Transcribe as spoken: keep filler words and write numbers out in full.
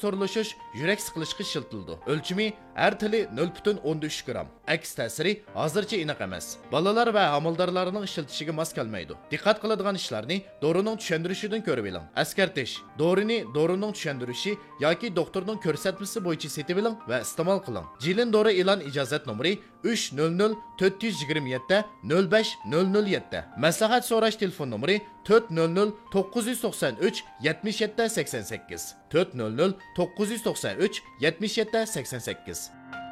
so'rilishish yurak siqilishga ishlatildi. O'lchami har tili nol butun o'ndan uch gram. Aks ta'siri hozircha aniq emas. Bolalar va homildarlarning ishlatishiga mos kelmaydi. Diqqat qiladigan ishlarni dorining tushuntirishidan ko'rib oling. Askartish: dorini dorining tushuntirishi yoki doktorning ko'rsatmasi bo'yicha setib oling va iste'mol qiling. Jilin dori e'lon ijozat nomeri uch nol nol to'rt yuz yigirma yetti nol besh nol nol yetti. Maslahat so'rash telefon nomeri to'rt nol nol to'qqiz yuz to'qson uch yetmish yetti sakson sakkiz to'rt nol nol to'qqiz yuz to'qson uch yetmish yetti sakson sakkiz.